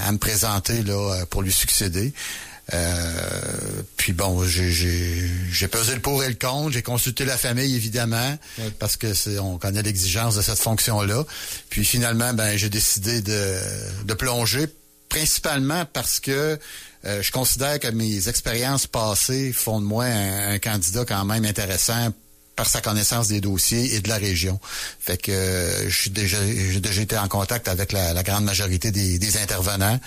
à me présenter là pour lui succéder. Puis bon, j'ai pesé le pour et le contre, j'ai consulté la famille évidemment, parce que on connaît l'exigence de cette fonction-là. Puis finalement, j'ai décidé de plonger, principalement parce que je considère que mes expériences passées font de moi un candidat quand même intéressant par sa connaissance des dossiers et de la région. Fait que j'ai déjà été en contact avec la grande majorité des intervenants.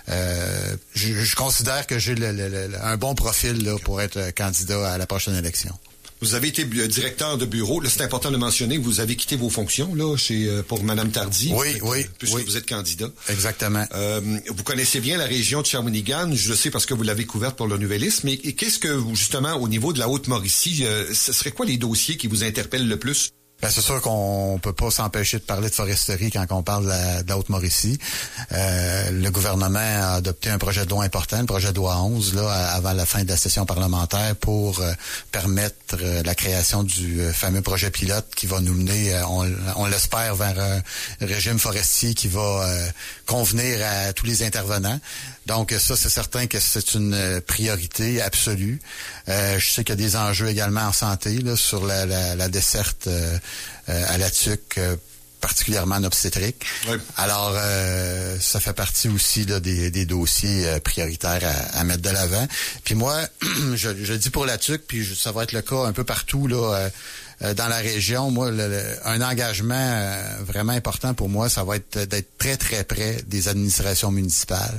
Je considère que j'ai un bon profil là, pour être candidat à la prochaine élection. Vous avez été directeur de bureau. Là, c'est important de le mentionner. Vous avez quitté vos fonctions là pour Mme Tardy. Oui. Puisque vous êtes candidat. Exactement. Vous connaissez bien la région de Shawinigan. Je le sais parce que vous l'avez couverte pour le Nouvelliste. Mais qu'est-ce que, justement, au niveau de la Haute-Mauricie, ce serait quoi les dossiers qui vous interpellent le plus? C'est sûr qu'on peut pas s'empêcher de parler de foresterie quand on parle de la Haute-Mauricie. Le gouvernement a adopté un projet de loi important, le projet de loi 11, là, avant la fin de la session parlementaire pour permettre la création du fameux projet pilote qui va nous mener, on l'espère, vers un régime forestier qui va convenir à tous les intervenants. Donc ça, c'est certain que c'est une priorité absolue. Je sais qu'il y a des enjeux également en santé là, sur la desserte à la tuque, particulièrement en obstétrique. Oui. Alors, ça fait partie aussi là, des dossiers prioritaires à mettre de l'avant. Puis moi, je dis pour la tuque, puis ça va être le cas un peu partout là. Dans la région, moi, un engagement vraiment important pour moi, ça va être d'être très, très près des administrations municipales.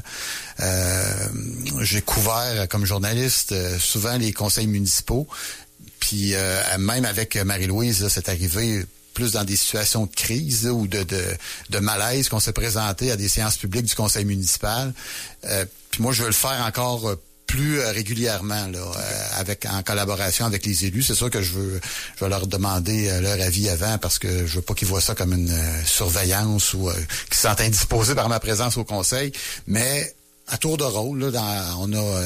J'ai couvert, comme journaliste, souvent les conseils municipaux. Puis même avec Marie-Louise, là, c'est arrivé plus dans des situations de crise là, ou de malaise qu'on s'est présenté à des séances publiques du conseil municipal. Puis moi, je veux le faire encore plus régulièrement là, en collaboration avec les élus. C'est sûr que je vais leur demander leur avis avant parce que je veux pas qu'ils voient ça comme une surveillance ou qu'ils se sentent indisposés par ma présence au conseil. Mais à tour de rôle, là, on a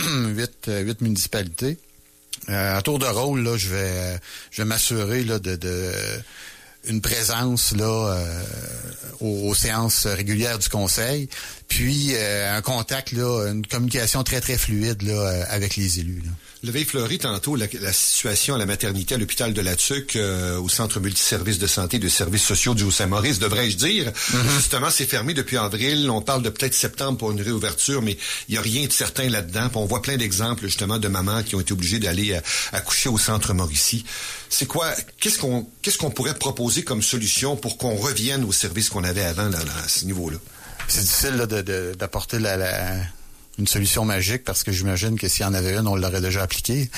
8 municipalités. À tour de rôle, là, je vais m'assurer là, de une présence là aux séances régulières du conseil, puis un contact là, une communication très très fluide là avec les élus. Là. Vous l'avez effleuré tantôt, la situation à la maternité à l'hôpital de la Tuque, au centre multiservice de santé et de services sociaux du Haut-Saint-Maurice, devrais-je dire. Mm-hmm. Justement, c'est fermé depuis avril. On parle de peut-être septembre pour une réouverture, mais il n'y a rien de certain là-dedans. Puis on voit plein d'exemples, justement, de mamans qui ont été obligées d'aller accoucher au centre Mauricie. C'est quoi? Qu'est-ce qu'on pourrait proposer comme solution pour qu'on revienne au service qu'on avait avant là, à ce niveau-là? C'est difficile là, d'apporter une solution magique parce que j'imagine que s'il y en avait une, on l'aurait déjà appliquée.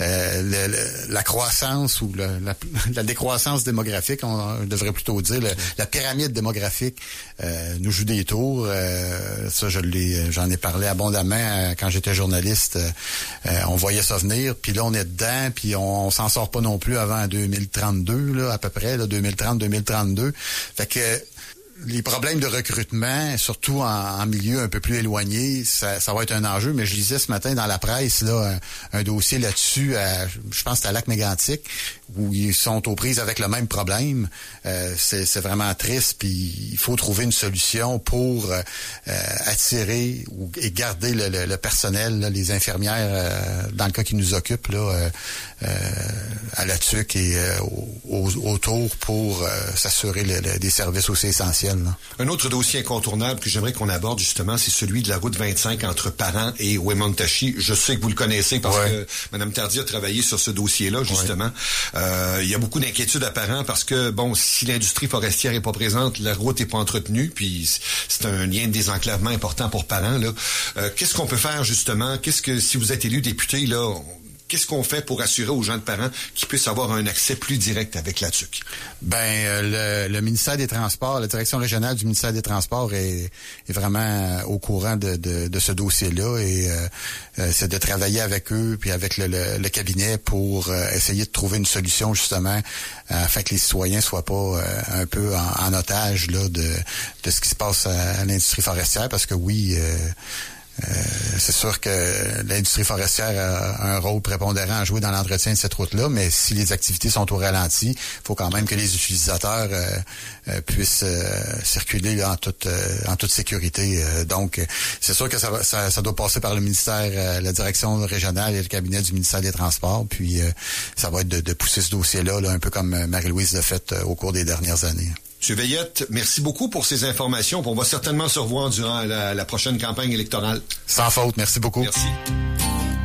La croissance ou la décroissance démographique, on devrait plutôt dire, la pyramide démographique nous joue des tours. Ça, j'en ai parlé abondamment quand j'étais journaliste. On voyait ça venir, puis là, on est dedans, puis on s'en sort pas non plus avant 2032, là, à peu près, là, 2030-2032. Fait que les problèmes de recrutement, surtout en milieu un peu plus éloigné, ça va être un enjeu. Mais je lisais ce matin dans la presse là un dossier là-dessus, je pense que c'est à Lac-Mégantic, où ils sont aux prises avec le même problème. C'est vraiment triste, puis il faut trouver une solution pour attirer et garder le personnel, là, les infirmières, dans le cas qui nous occupe là, à la TUC et autour pour s'assurer des services aussi essentiels. Là. Un autre dossier incontournable que j'aimerais qu'on aborde justement, c'est celui de la route 25 entre Parent et Wemotaci. Je sais que vous le connaissez parce que Mme Tardy a travaillé sur ce dossier-là, justement. Il y a beaucoup d'inquiétudes à Parent parce que, bon, si l'industrie forestière est pas présente, la route est pas entretenue, puis c'est un lien de désenclavement important pour Parent, là. Qu'est-ce qu'on peut faire, justement? Si vous êtes élu député, là, qu'est-ce qu'on fait pour assurer aux gens de Parent qu'ils puissent avoir un accès plus direct avec la TUC? Le ministère des Transports, la direction régionale du ministère des Transports est vraiment au courant de ce dossier-là et c'est de travailler avec eux puis avec le cabinet pour essayer de trouver une solution justement afin que les citoyens soient pas un peu en otage là de ce qui se passe à l'industrie forestière parce que oui, C'est sûr que l'industrie forestière a un rôle prépondérant à jouer dans l'entretien de cette route-là, mais si les activités sont au ralenti, il faut quand même que les utilisateurs puissent circuler là, en toute sécurité. Donc, c'est sûr que ça doit passer par le ministère, la direction régionale et le cabinet du ministère des Transports, puis ça va être de pousser ce dossier-là, un peu comme Marie-Louise l'a fait au cours des dernières années. M. Veillette, merci beaucoup pour ces informations. On va certainement se revoir durant la prochaine campagne électorale. Sans faute, merci beaucoup. Merci.